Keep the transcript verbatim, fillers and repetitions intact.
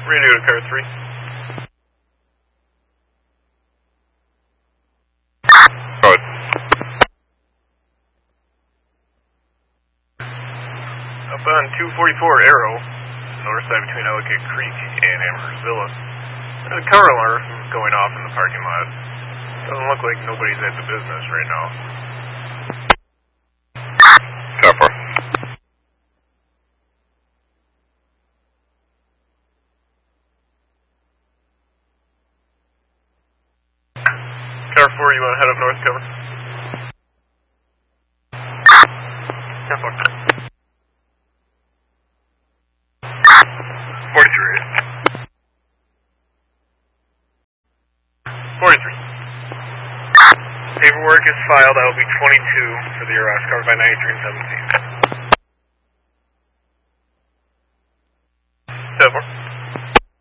Radio to car three. Go ahead. Up on two forty-four Arrow, north side between Ellicott Creek and Amherst Villa. There's a car alarm going off in the parking lot. Doesn't look like nobody's at the business right now. ten four. Car four, you want to head up north, cover? ten four. forty-three. forty-three. Paperwork is filed. That will be twenty-two for the arrest, covered by ninety-three and seventeen. ten four.